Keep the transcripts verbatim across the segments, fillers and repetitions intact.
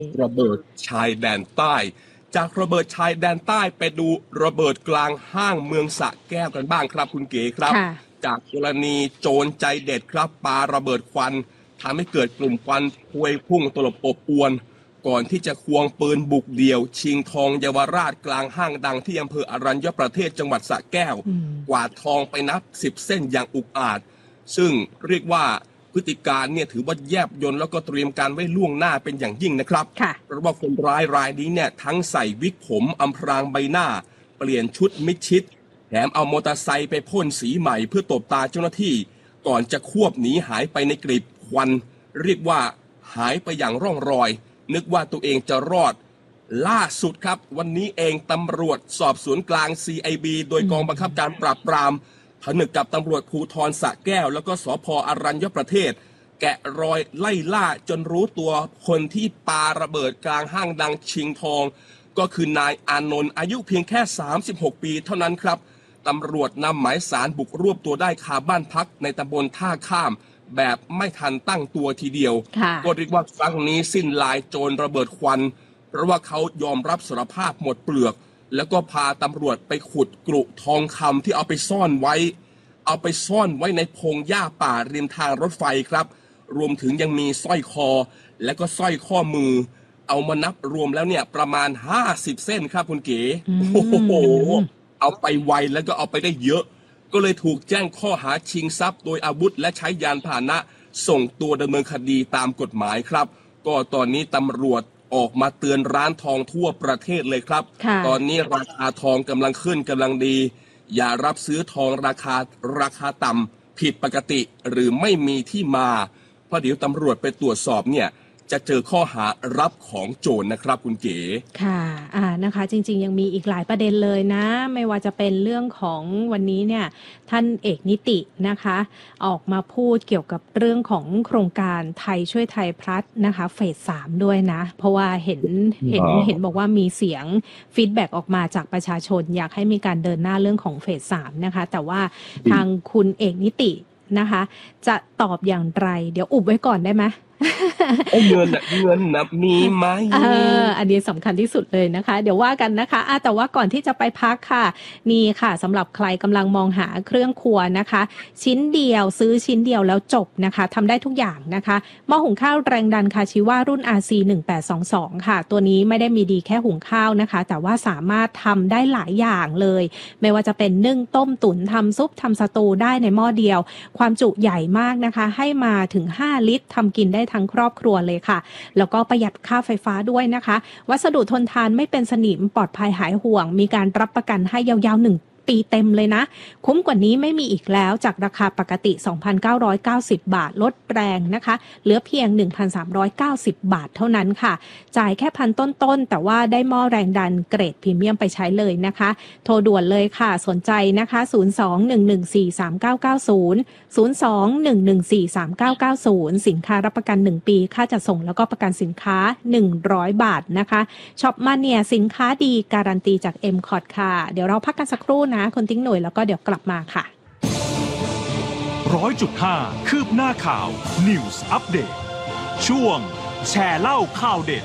ระเบิดชายแดนใต้จากระเบิดชายแดนใต้ไปดูระเบิดกลางห้างเมืองสระแก้วกันบ้างครับคุณเก๋ครับจากกรณีโจรใจเด็ดครับปาระเบิดควันทำให้เกิดกลุ่มควันพวยพุ่งตลบอบอวนก่อนที่จะควงปืนบุกเดี่ยวชิงทองเยาวราชกลางห้างดังที่อำเภออรัญญประเทศจังหวัดสระแก้วกวาดทองไปนับสิบเส้นอย่างอุกอาจซึ่งเรียกว่าพฤติการเนี่ยถือว่าแยบยลแล้วก็เตรียมการไว้ล่วงหน้าเป็นอย่างยิ่งนะครับเพราะว่าคนร้ายรายนี้เนี่ยทั้งใส่วิกผมอำพรางใบหน้าเปลี่ยนชุดมิดชิดแถมเอามอเตอร์ไซค์ไปพ่นสีใหม่เพื่อตบตาเจ้าหน้าที่ก่อนจะควบหนีหายไปในกลีบควันเรียกว่าหายไปอย่างร่องรอยนึกว่าตัวเองจะรอดล่าสุดครับวันนี้เองตำรวจสอบสวนกลาง ซี ไอ บี โดยกองบังคับการปราบปรามผนึกกับตำรวจภูธรสระแก้วแล้วก็สภ.อรัญญประเทศแกะรอยไล่ล่าจนรู้ตัวคนที่ปาระเบิดกลางห้างดังชิงทองก็คือนายอานนท์อายุเพียงแค่สามสิบหกปีเท่านั้นครับตำรวจนำหมายสารบุกรวบตัวได้คาบ้านพักในตำบลท่าข้ามแบบไม่ทันตั้งตัวทีเดียวก็เรียกว่าครั้งนี้สิ้นลายโจรระเบิดควันเพราะว่าเขายอมรับสารภาพหมดเปลือกแล้วก็พาตำรวจไปขุดกรุทองคำที่เอาไปซ่อนไว้เอาไปซ่อนไว้ในพงหญ้าป่าริมทางรถไฟครับรวมถึงยังมีสร้อยคอและก็สร้อยข้อมือเอามานับรวมแล้วเนี่ยประมาณห้าสิบเส้นครับคุณเก๋โอ้โหเอาไปไวแล้วก็เอาไปได้เยอะก็เลยถูกแจ้งข้อหาชิงทรัพย์โดยอาวุธและใช้ยานพาหนะส่งตัวดำเนินคดีตามกฎหมายครับก็ตอนนี้ตำรวจออกมาเตือนร้านทองทั่วประเทศเลยครับตอนนี้ราคาทองกำลังขึ้นกำลังดีอย่ารับซื้อทองราคาราคาต่ำผิดปกติหรือไม่มีที่มาเพราะเดี๋ยวตำรวจไปตรวจสอบเนี่ยจะเจอข้อหารับของโจรนะครับคุณเก๋ค่ะอ่านะคะจริงๆยังมีอีกหลายประเด็นเลยนะไม่ว่าจะเป็นเรื่องของวันนี้เนี่ยท่านเอกนิตินะคะออกมาพูดเกี่ยวกับเรื่องของโครงการไทยช่วยไทยพลัสนะคะเฟสสามด้วยนะเพราะว่าเห็นเห็นเห็นบอกว่ามีเสียงฟีดแบ็กออกมาจากประชาชนอยากให้มีการเดินหน้าเรื่องของเฟสสามนะคะแต่ว่าทางคุณเอกนิตินะคะจะตอบอย่างไรเดี๋ยวอุบไว้ก่อนได้ไหมเงินนะเงินนะมีไหมเอออันนี้สำคัญที่สุดเลยนะคะเดี๋ยวว่ากันนะคะอ่ะแต่ว่าก่อนที่จะไปพักค่ะนี่ค่ะสำหรับใครกำลังมองหาเครื่องครัวนะคะชิ้นเดียวซื้อชิ้นเดียวแล้วจบนะคะทำได้ทุกอย่างนะคะหม้อหุงข้าวแรงดันคาชิว่ารุ่น อาร์ ซี หนึ่งแปดสองสอง ค่ะตัวนี้ไม่ได้มีดีแค่หุงข้าวนะคะแต่ว่าสามารถทำได้หลายอย่างเลยไม่ว่าจะเป็นนึ่งต้มตุ๋นทำซุปทำสตูได้ในหม้อเดียวความจุใหญ่มากนะคะให้มาถึงห้าลิตรทำกินได้ทั้งครอบครัวเลยค่ะแล้วก็ประหยัดค่าไฟฟ้าด้วยนะคะวัสดุทนทานไม่เป็นสนิมปลอดภัยหายห่วงมีการรับประกันให้ยาวๆหนึ่งปีเต็มเลยนะคุ้มกว่านี้ไม่มีอีกแล้วจากราคาปกติ สองพันเก้าร้อยเก้าสิบ บาทลดแรงนะคะเหลือเพียง หนึ่งพันสามร้อยเก้าสิบ บาทเท่านั้นค่ะจ่ายแค่พันต้นๆแต่ว่าได้หม้อแรงดันเกรดพรีเมียมไปใช้เลยนะคะโทรด่วนเลยค่ะสนใจนะคะศูนย์ สอง หนึ่ง หนึ่ง สี่ สาม เก้า เก้า ศูนย์ ศูนย์ สอง หนึ่ง หนึ่ง สี่ สาม เก้า เก้า ศูนย์สินค้ารับประกันหนึ่งปีค่าจัดส่งแล้วก็ประกันสินค้าหนึ่งร้อยบาทนะคะช็อปมาเนี่ยสินค้าดีการันตีจาก เอ็ม คอร์ด ค่ะเดี๋ยวเราพักกันสักครู่นะคนทิ้งหน่วยแล้วก็เดี๋ยวกลับมาค่ะร้อยจุดห้า คืบหน้าข่าว News Update ช่วงแชร์เล่าข่าวเด็ด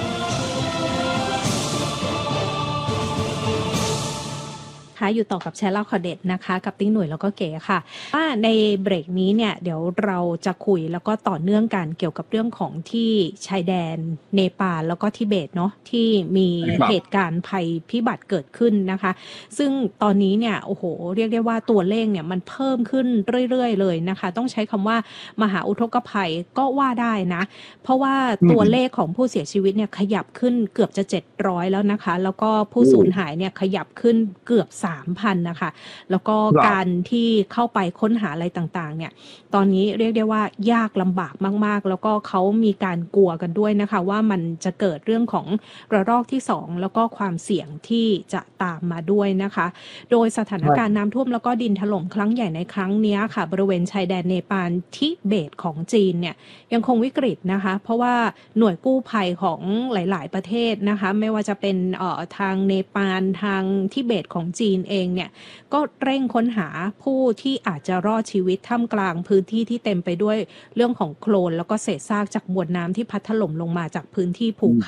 อยู่ต่อกับแชร์เล่าข่าวเด็ดนะคะกับติ้งหน่วยแล้วก็เก๋ค่ะว่าในเบรกนี้เนี่ยเดี๋ยวเราจะคุยแล้วก็ต่อเนื่องกันเกี่ยวกับเรื่องของที่ชายแดนเนปาลแล้วก็ทิเบตเนาะที่มีเหตุการณ์ภัยพิบัติเกิดขึ้นนะคะซึ่งตอนนี้เนี่ยโอ้โหเรียกได้ว่าตัวเลขเนี่ยมันเพิ่มขึ้นเรื่อยๆเลยนะคะต้องใช้คำว่ามหาอุทกภัยก็ว่าได้นะเพราะว่าตัวเลขของผู้เสียชีวิตเนี่ยขยับขึ้นเกือบจะเจ็ดร้อยแล้วนะคะแล้วก็ผู้สูญหายเนี่ยขยับขึ้นเกือบสามพัน นะคะแล้วก็การที่เข้าไปค้นหาอะไรต่างๆเนี่ยตอนนี้เรียกได้ว่ายากลำบากมากๆแล้วก็เขามีการกลัวกันด้วยนะคะว่ามันจะเกิดเรื่องของระลอกที่สองแล้วก็ความเสี่ยงที่จะตามมาด้วยนะคะโดยสถานการณ์น้ำท่วมแล้วก็ดินถล่มครั้งใหญ่ในครั้งนี้ค่ะบริเวณชายแดนเนปาลทิเบตของจีนเนี่ยยังคงวิกฤตนะคะเพราะว่าหน่วยกู้ภัยของหลายๆประเทศนะคะไม่ว่าจะเป็นเอ่อทางเนปาลทางทิเบตของจีนนเองเนี่ยก็เร่งค้นหาผู้ที่อาจจะรอดชีวิตท่ามกลางพื้นที่ที่เต็มไปด้วยเรื่องของโคลนแล้วก็เศษซากจากมวลน้ำที่พัดถล่มลงมาจากพื้นที่ภูเขา